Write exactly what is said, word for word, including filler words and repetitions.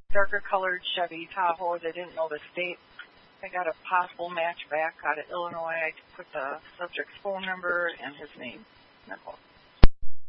darker colored Chevy Tahoe. They didn't know the state. I got a possible match back out of Illinois. I put the subject's phone number and his name. That's all.